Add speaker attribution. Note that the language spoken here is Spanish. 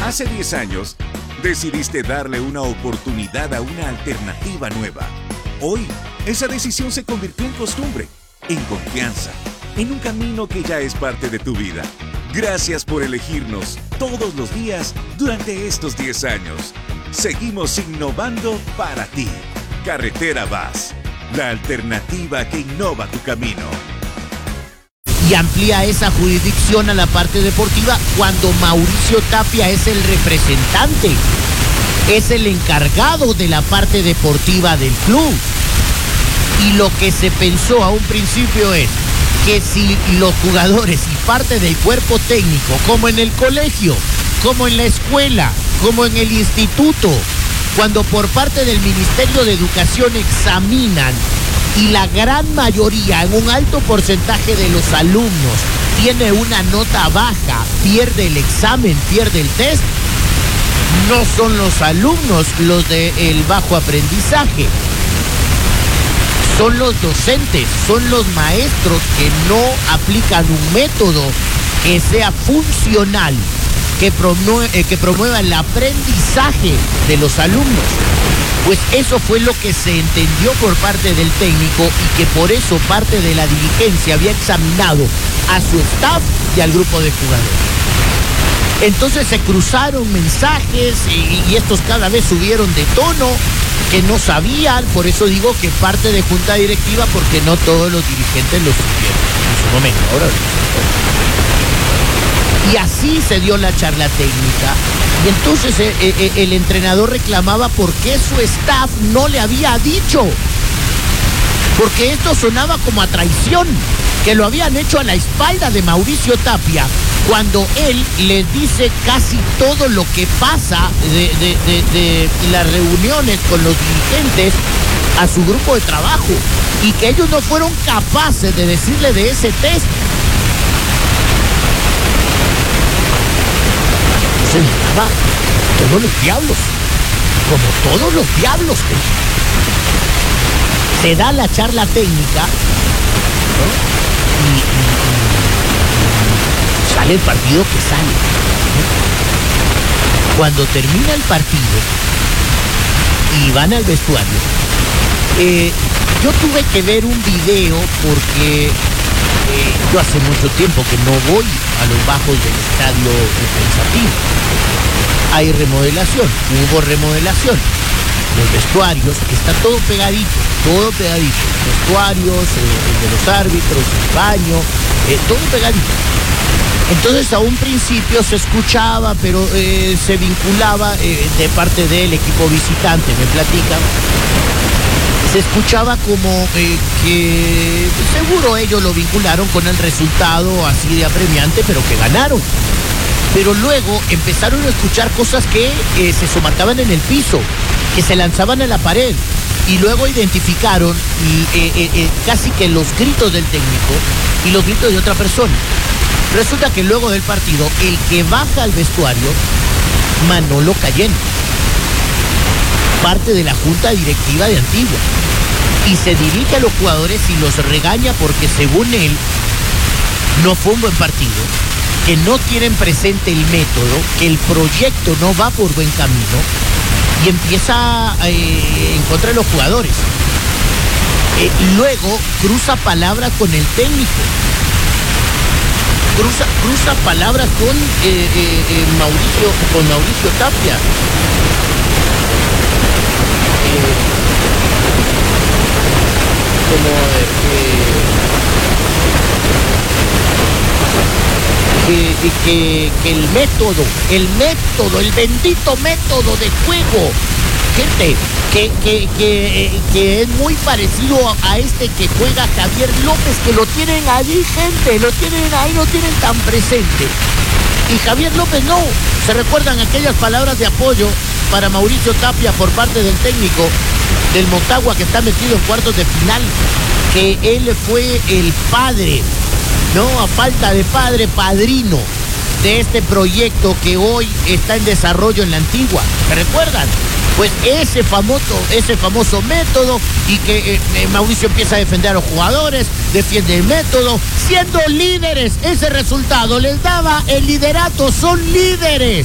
Speaker 1: Hace 10 años, decidiste darle una oportunidad a una alternativa nueva. Hoy, esa decisión se convirtió en costumbre, en confianza, en un camino que ya es parte de tu vida. Gracias por elegirnos todos los días durante estos 10 años. Seguimos innovando para ti. Carretera VAS, la alternativa que innova tu camino.
Speaker 2: Y amplía esa jurisdicción a la parte deportiva cuando Mauricio Tapia es el representante, es el encargado de la parte deportiva del club. Y lo que se pensó a un principio es que si los jugadores y parte del cuerpo técnico, como en el colegio, como en la escuela, como en el instituto, cuando por parte del Ministerio de Educación examinan y la gran mayoría, en un alto porcentaje de los alumnos, tiene una nota baja, pierde el examen, pierde el test, no son los alumnos los del bajo aprendizaje. Son los docentes, son los maestros que no aplican un método que sea funcional, que promueva el aprendizaje de los alumnos. Pues eso fue lo que se entendió por parte del técnico y que por eso parte de la dirigencia había examinado a su staff y al grupo de jugadores. Entonces se cruzaron mensajes y estos cada vez subieron de tono, que no sabían, por eso digo que parte de junta directiva, porque no todos los dirigentes lo supieron en su momento. Ahora y así se dio la charla técnica. Y entonces el entrenador reclamaba por qué su staff no le había dicho. Porque esto sonaba como a traición, que lo habían hecho a la espalda de Mauricio Tapia, cuando él les dice casi todo lo que pasa de las reuniones con los dirigentes a su grupo de trabajo, y que ellos no fueron capaces de decirle de ese test. Se llamaba todos los diablos, como todos los diablos. Se da la charla técnica, ¿no? y sale el partido que sale, ¿no? Cuando termina el partido y van al vestuario, yo tuve que ver un video porque yo hace mucho tiempo que no voy a los bajos del estadio Pensativo. Hay remodelación, hubo remodelación. Los vestuarios, está todo pegadito. Los vestuarios, el de los árbitros, el baño, todo pegadito. Entonces a un principio se escuchaba, pero se vinculaba de parte del equipo visitante, me platican. Se escuchaba como que seguro ellos lo vincularon con el resultado así de apremiante, pero que ganaron. Pero luego empezaron a escuchar cosas que se somataban en el piso, que se lanzaban a la pared, y luego identificaron casi que los gritos del técnico y los gritos de otra persona. Resulta que luego del partido, el que baja al vestuario, Manolo Cayenne, parte de la junta directiva de Antigua, y se dirige a los jugadores y los regaña porque según él no fue un buen partido, que no tienen presente el método, que el proyecto no va por buen camino, y empieza en contra de los jugadores. Luego cruza palabras con el técnico, cruza palabras con Mauricio Tapia. Que el bendito método de juego, gente, que es muy parecido a este que juega Javier López, que lo tienen allí, gente, lo tienen ahí, lo tienen tan presente. Y Javier López no, se recuerdan aquellas palabras de apoyo para Mauricio Tapia por parte del técnico del Motagua, que está metido en cuartos de final, que él fue el padre, no, a falta de padre, padrino de este proyecto que hoy está en desarrollo en la Antigua. ¿Se recuerdan? Pues ese famoso método, y que Mauricio empieza a defender a los jugadores, defiende el método, siendo líderes. Ese resultado les daba el liderato, son líderes.